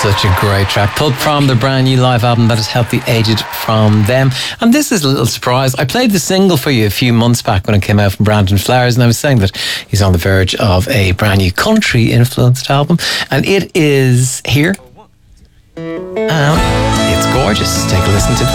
Such a great track. Pulled from their brand new live album that is Healthy Aged from them. And this is a little surprise. I played the single for you a few months back when it came out from Brandon Flowers, and I was saying that he's on the verge of a brand new country influenced album, and it is here. And it's gorgeous. Take a listen to this.